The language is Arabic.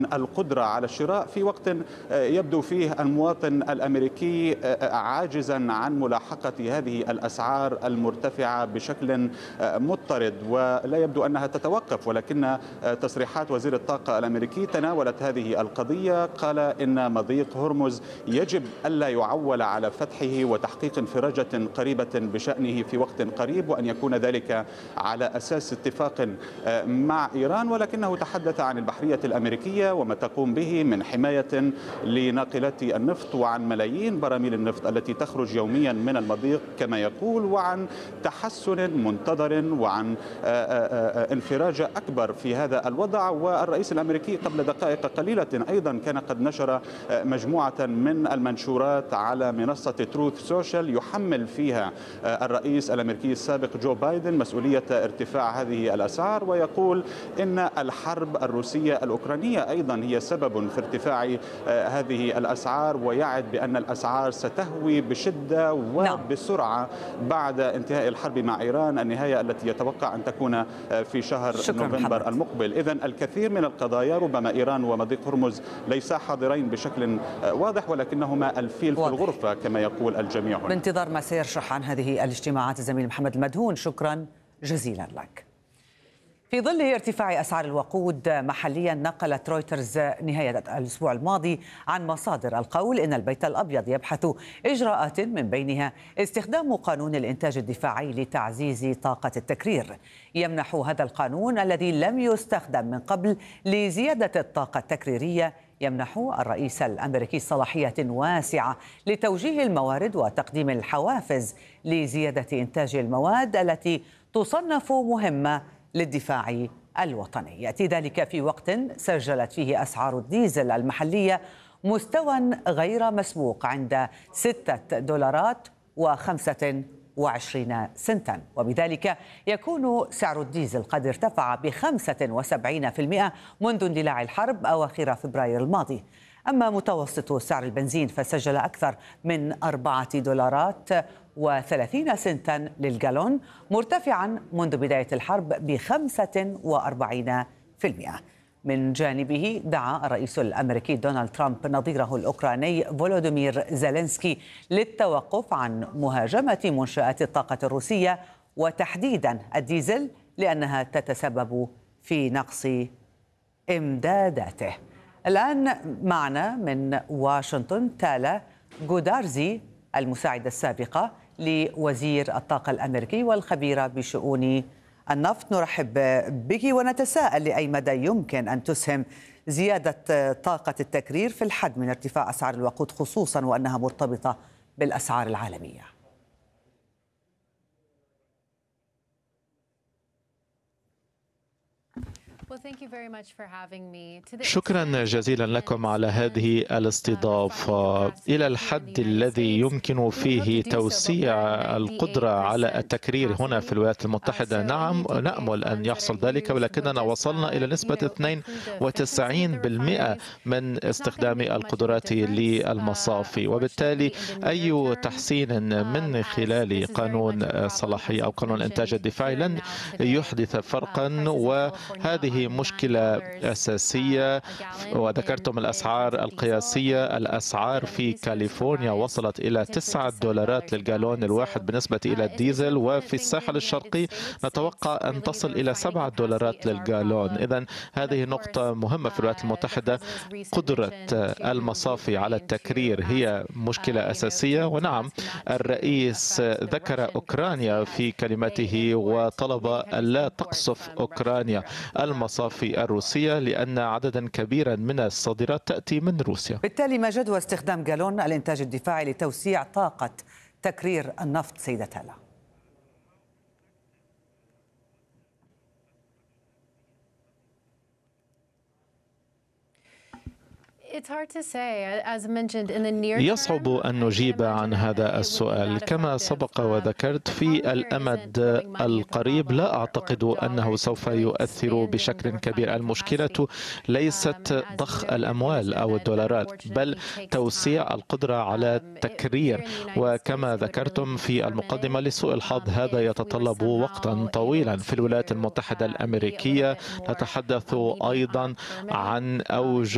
القدرة على الشراء في وقت يبدو فيه المواطن الأمريكي عاجزا عن ملاحقة هذه الأسعار المرتفعة بشكل مضطرد، ولا يبدو أنها تتوقف. ولكن تصريحات وزير الطاقة الأمريكي تناولت هذه القضية، قال إن مضيق هرمز يجب ألا يعول على فتحه وتحقيق انفراجة قريبة بشأنه في وقت قريب، وأن يكون ذلك على أساس اتفاق مع إيران. ولكنه تحدث عن البحرية الأمريكية وما تقوم به من حماية لناقلات النفط وعن ملايين براميل النفط التي تخرج يوميا من المضيق كما يقول، وعن تحسن منتظر وعن انفراج أكبر في هذا الوضع. والرئيس الأمريكي قبل دقائق قليلة أيضا كان قد نشر مجموعة من المنشورات على منصة تروث سوشيال يحمل فيها الرئيس الأمريكي السابق جو بايدن مسؤولية ارتفاع هذه الأسعار، ويقول إن الحرب الروسية الأوكرانية أيضا هي سبب في ارتفاع هذه الأسعار، ويعد بأن الأسعار ستهوي بشدة وبسرعة بعد انتهاء الحرب مع إيران، النهاية التي يتوقع أن تكون في شهر نوفمبر المقبل. إذن الكثير من القضايا ربما إيران ومضيق هرمز ليسا حاضرين بشكل واضح، ولكنهما الفيل في الغرفة كما يقول الجميع. بانتظار ما سيرشح عن هذه الاجتماعات الزميل محمد المدهون، شكرا جزيلا لك. في ظل ارتفاع أسعار الوقود محليا، نقلت رويترز نهاية الأسبوع الماضي عن مصادر القول إن البيت الأبيض يبحث إجراءات من بينها استخدام قانون الإنتاج الدفاعي لتعزيز طاقة التكرير. يمنح هذا القانون الذي لم يستخدم من قبل لزيادة الطاقة التكريرية يمنح الرئيس الأمريكي صلاحية واسعة لتوجيه الموارد وتقديم الحوافز لزيادة إنتاج المواد التي تصنف مهمة للدفاع الوطني. يأتي ذلك في وقت سجلت فيه أسعار الديزل المحلية مستوى غير مسبوق عند $6.25، وبذلك يكون سعر الديزل قد ارتفع ب75% منذ اندلاع الحرب أواخر فبراير الماضي. أما متوسط سعر البنزين فسجل أكثر من $4.30 للجالون، مرتفعا منذ بداية الحرب ب45%. من جانبه دعا الرئيس الأمريكي دونالد ترامب نظيره الأوكراني فولوديمير زيلينسكي للتوقف عن مهاجمة منشآت الطاقة الروسية وتحديدا الديزل لأنها تتسبب في نقص إمداداته. الآن معنا من واشنطن تالا جودارزي المساعدة السابقة لوزير الطاقة الأمريكي والخبيرة بشؤون النفط. نرحب بك ونتساءل لأي مدى يمكن أن تسهم زيادة طاقة التكرير في الحد من ارتفاع أسعار الوقود، خصوصا وأنها مرتبطة بالأسعار العالمية. شكرا جزيلا لكم على هذه الاستضافة. إلى الحد الذي يمكن فيه توسيع القدرة على التكرير هنا في الولايات المتحدة، نعم نأمل أن يحصل ذلك، ولكننا وصلنا إلى نسبة 92% من استخدام القدرات للمصافي، وبالتالي أي تحسين من خلال قانون صلاحية أو قانون الإنتاج الدفاعي لن يحدث فرقا، وهذه مشكلة أساسية. وذكرتم الأسعار القياسية، الأسعار في كاليفورنيا وصلت إلى $9 للجالون الواحد بالنسبة إلى الديزل، وفي الساحل الشرقي نتوقع أن تصل إلى $7 للجالون. إذن هذه نقطة مهمة في الولايات المتحدة. قدرة المصافي على التكرير هي مشكلة أساسية. ونعم الرئيس ذكر أوكرانيا في كلمته وطلب ألا تقصف أوكرانيا المصافي الروسية لأن عددا كبيرا من الصادرات تأتي من روسيا. بالتالي ما جدوى استخدام جالون الإنتاج الدفاعي لتوسيع طاقة تكرير النفط سيدة تالا؟ يصعب أن نجيب عن هذا السؤال. كما سبق وذكرت، في الأمد القريب لا أعتقد أنه سوف يؤثر بشكل كبير. المشكلة ليست ضخ الأموال أو الدولارات، بل توسيع القدرة على التكرير. وكما ذكرتم في المقدمة، لسوء الحظ هذا يتطلب وقتا طويلا. في الولايات المتحدة الأمريكية نتحدث أيضا عن أوج